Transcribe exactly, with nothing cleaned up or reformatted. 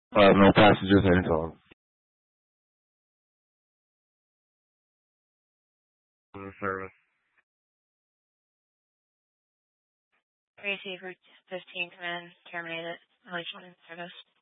Uh, no passengers anytime. Service. Receiver fifteen, come in, terminated, relation service.